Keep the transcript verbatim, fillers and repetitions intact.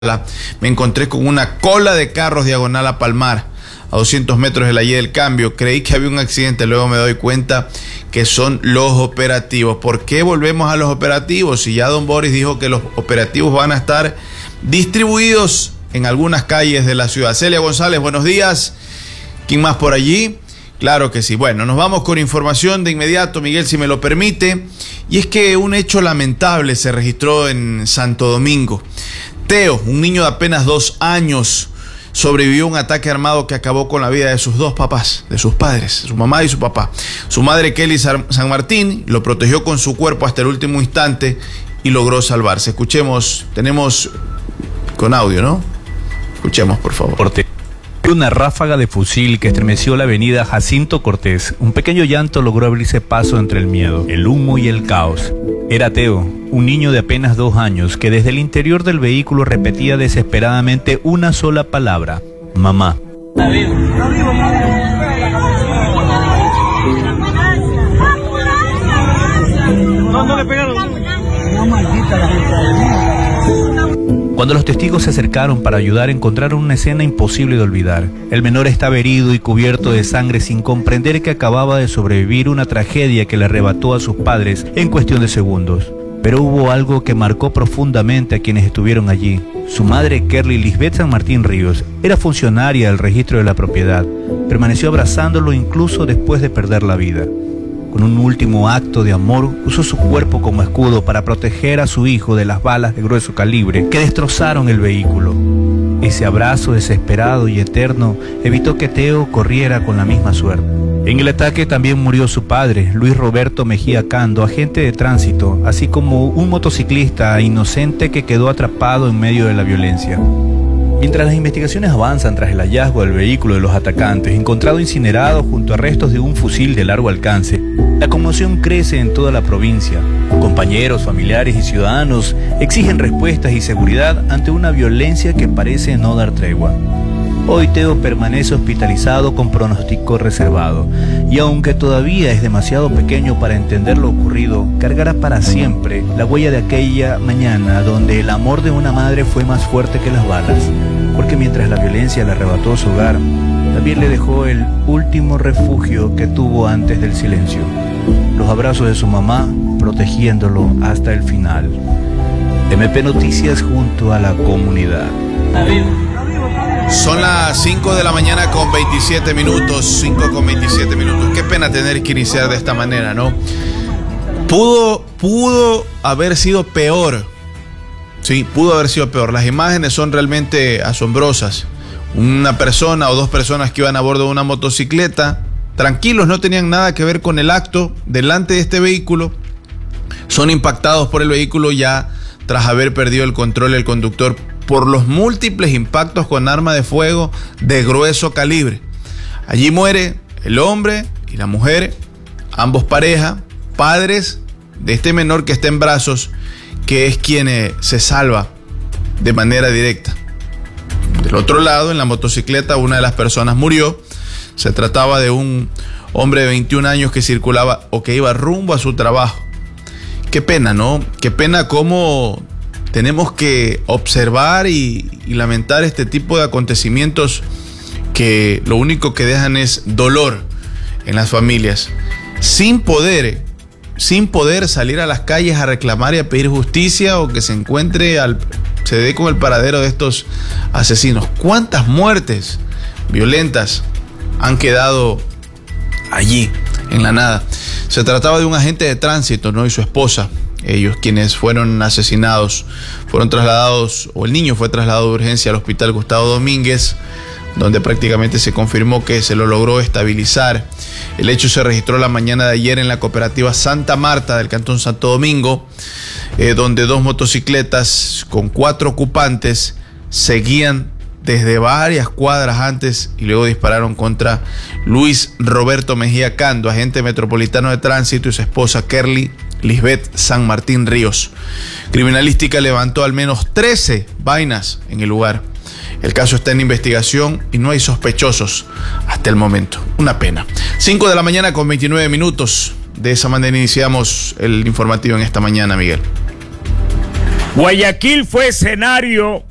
Me encontré con una cola de carros diagonal a Palmar, a doscientos metros de la Y del Cambio. Creí que había un accidente, luego me doy cuenta que son los operativos. ¿Por qué volvemos a los operativos? Si ya don Boris dijo que los operativos van a estar distribuidos en algunas calles de la ciudad. Celia González, buenos días. ¿Quién más por allí? Claro que sí. Bueno, nos vamos con información de inmediato, Miguel, si me lo permite. Y es que un hecho lamentable se registró en Santo Domingo. Teo, un niño de apenas dos años, sobrevivió a un ataque armado que acabó con la vida de sus dos papás, de sus padres, su mamá y su papá. Su madre, Kelly San Martín, lo protegió con su cuerpo hasta el último instante y logró salvarse. Escuchemos, tenemos con audio, ¿no? Escuchemos, por favor. Cortés. Una ráfaga de fusil que estremeció la avenida Jacinto Cortés. Un pequeño llanto logró abrirse paso entre el miedo, el humo y el caos. Era Teo, un niño de apenas dos años que desde el interior del vehículo repetía desesperadamente una sola palabra: mamá. Está vivo. Está vivo, mamá. No, no le pegaron. No, maldita la gente. Cuando los testigos se acercaron para ayudar, encontraron una escena imposible de olvidar. El menor estaba herido y cubierto de sangre, sin comprender que acababa de sobrevivir una tragedia que le arrebató a sus padres en cuestión de segundos. Pero hubo algo que marcó profundamente a quienes estuvieron allí. Su madre, Kerly Lisbeth San Martín Ríos, era funcionaria del registro de la propiedad. Permaneció abrazándolo incluso después de perder la vida. Con un último acto de amor, usó su cuerpo como escudo para proteger a su hijo de las balas de grueso calibre que destrozaron el vehículo. Ese abrazo desesperado y eterno evitó que Teo corriera con la misma suerte. En el ataque también murió su padre, Luis Roberto Mejía Cando, agente de tránsito, así como un motociclista inocente que quedó atrapado en medio de la violencia. Mientras las investigaciones avanzan tras el hallazgo del vehículo de los atacantes, encontrado incinerado junto a restos de un fusil de largo alcance, la conmoción crece en toda la provincia. Compañeros, familiares y ciudadanos exigen respuestas y seguridad ante una violencia que parece no dar tregua. Hoy Teo permanece hospitalizado con pronóstico reservado, y aunque todavía es demasiado pequeño para entender lo ocurrido, cargará para siempre la huella de aquella mañana donde el amor de una madre fue más fuerte que las balas, porque mientras la violencia le arrebató su hogar, también le dejó el último refugio que tuvo antes del silencio: los abrazos de su mamá protegiéndolo hasta el final. M P Noticias junto a la comunidad. Son las cinco de la mañana con veintisiete minutos, cinco con veintisiete minutos. Qué pena tener que iniciar de esta manera, ¿no? Pudo, pudo haber sido peor. Sí, pudo haber sido peor. Las imágenes son realmente asombrosas. Una persona o dos personas que iban a bordo de una motocicleta, tranquilos, no tenían nada que ver con el acto, delante de este vehículo, son impactados por el vehículo ya tras haber perdido el control el conductor por los múltiples impactos con arma de fuego de grueso calibre. Allí muere el hombre y la mujer, ambos pareja, padres de este menor que está en brazos, que es quien eh, se salva de manera directa. Del otro lado, en la motocicleta, una de las personas murió. Se trataba de un hombre de veintiún años que circulaba o que iba rumbo a su trabajo. Qué pena, ¿no? Qué pena cómo tenemos que observar y, y lamentar este tipo de acontecimientos que lo único que dejan es dolor en las familias, sin poder, sin poder salir a las calles a reclamar y a pedir justicia, o que se encuentre, al, se dé con el paradero de estos asesinos. ¿Cuántas muertes violentas han quedado allí, en la nada? Se trataba de un agente de tránsito, ¿no? Y su esposa. Ellos, quienes fueron asesinados, fueron trasladados, o el niño fue trasladado de urgencia al hospital Gustavo Domínguez, donde prácticamente se confirmó que se lo logró estabilizar. El hecho se registró la mañana de ayer en la cooperativa Santa Marta del Cantón Santo Domingo, eh, donde dos motocicletas con cuatro ocupantes seguían desde varias cuadras antes y luego dispararon contra Luis Roberto Mejía Cando, agente metropolitano de tránsito, y su esposa Kerly Lisbeth San Martín Ríos. Criminalística levantó al menos trece vainas en el lugar. El caso está en investigación y no hay sospechosos hasta el momento. Una pena. cinco de la mañana con veintinueve minutos. De esa manera iniciamos el informativo en esta mañana, Miguel. Guayaquil fue escenario